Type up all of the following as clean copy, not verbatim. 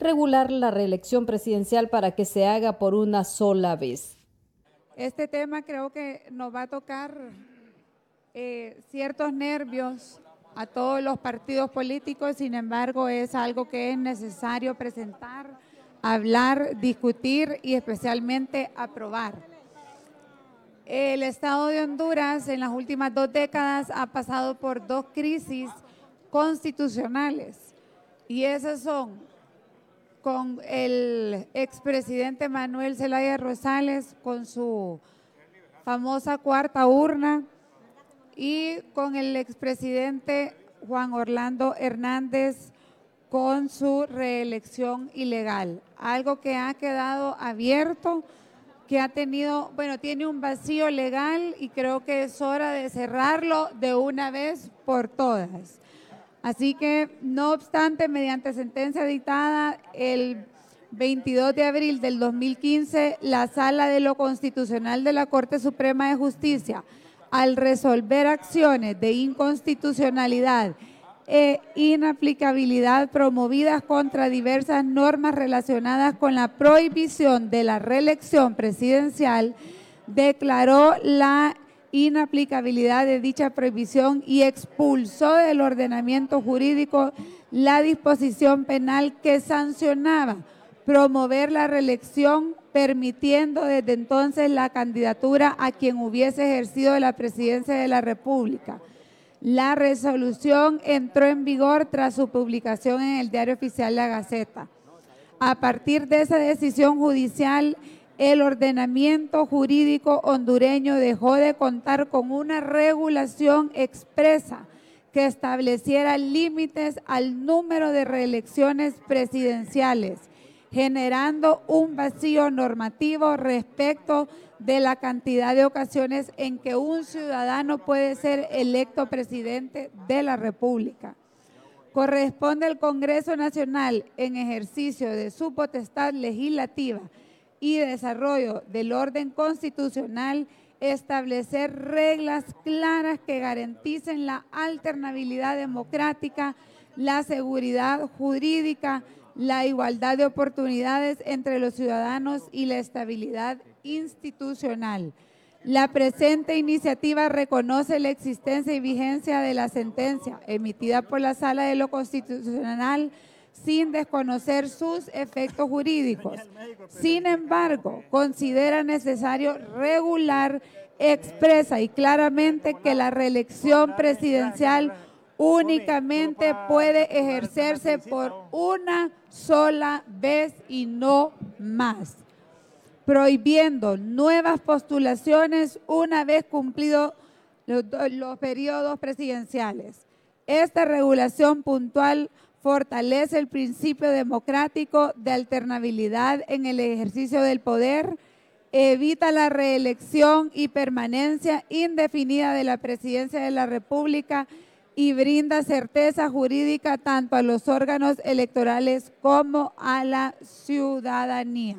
regular la reelección presidencial para que se haga por una sola vez. Este tema creo que nos va a tocar ciertos nervios a todos los partidos políticos, sin embargo es algo que es necesario presentar, hablar, discutir y especialmente aprobar. El Estado de Honduras en las últimas 2 décadas ha pasado por 2 crisis constitucionales y esas son con el expresidente Manuel Zelaya Rosales con su famosa cuarta urna y con el expresidente Juan Orlando Hernández con su reelección ilegal. Algo que ha quedado abierto, que ha tenido, bueno, tiene un vacío legal y creo que es hora de cerrarlo de una vez por todas. Así que, no obstante, mediante sentencia dictada el 22 de abril del 2015, la Sala de lo Constitucional de la Corte Suprema de Justicia, al resolver acciones de inconstitucionalidad e inaplicabilidad promovidas contra diversas normas relacionadas con la prohibición de la reelección presidencial, declaró la inaplicabilidad de dicha prohibición y expulsó del ordenamiento jurídico la disposición penal que sancionaba promover la reelección, permitiendo desde entonces la candidatura a quien hubiese ejercido la presidencia de la República. La resolución entró en vigor tras su publicación en el Diario Oficial La Gaceta. A partir de esa decisión judicial, el ordenamiento jurídico hondureño dejó de contar con una regulación expresa que estableciera límites al número de reelecciones presidenciales, generando un vacío normativo respecto de la cantidad de ocasiones en que un ciudadano puede ser electo presidente de la República. Corresponde al Congreso Nacional, en ejercicio de su potestad legislativa y desarrollo del orden constitucional, establecer reglas claras que garanticen la alternabilidad democrática, la seguridad jurídica, la igualdad de oportunidades entre los ciudadanos y la estabilidad institucional. La presente iniciativa reconoce la existencia y vigencia de la sentencia emitida por la Sala de lo Constitucional sin desconocer sus efectos jurídicos. Sin embargo, considera necesario regular expresa y claramente que la reelección presidencial únicamente puede ejercerse por una sola vez y no más, prohibiendo nuevas postulaciones una vez cumplidos los periodos presidenciales. Esta regulación puntual fortalece el principio democrático de alternabilidad en el ejercicio del poder, evita la reelección y permanencia indefinida de la presidencia de la República y brinda certeza jurídica tanto a los órganos electorales como a la ciudadanía.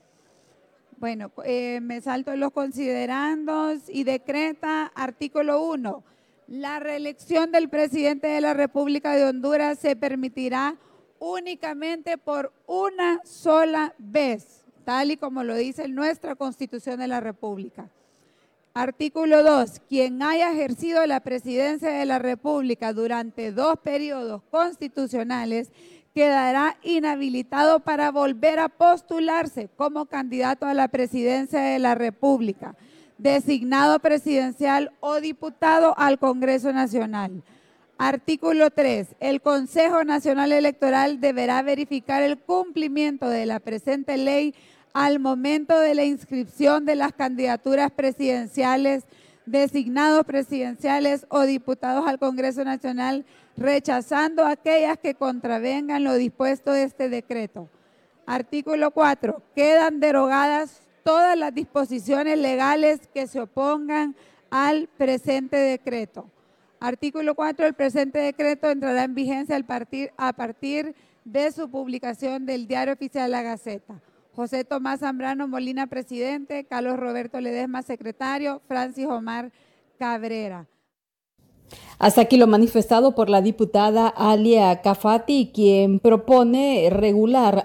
Bueno, me salto los considerandos y decreta, artículo 1, la reelección del presidente de la República de Honduras se permitirá únicamente por una sola vez, tal y como lo dice nuestra Constitución de la República. Artículo 2. Quien haya ejercido la presidencia de la República durante 2 periodos constitucionales quedará inhabilitado para volver a postularse como candidato a la presidencia de la República, designado presidencial o diputado al Congreso Nacional. Artículo 3. El Consejo Nacional Electoral deberá verificar el cumplimiento de la presente ley al momento de la inscripción de las candidaturas presidenciales, designados presidenciales o diputados al Congreso Nacional, rechazando aquellas que contravengan lo dispuesto de este decreto. Artículo 4. Quedan derogadas todas las disposiciones legales que se opongan al presente decreto. Artículo 4. El presente decreto entrará en vigencia a partir de su publicación del Diario Oficial La Gaceta. José Tomás Zambrano Molina, presidente. Carlos Roberto Ledesma, secretario. Francis Omar Cabrera. Hasta aquí lo manifestado por la diputada Alia Cafati, quien propone regular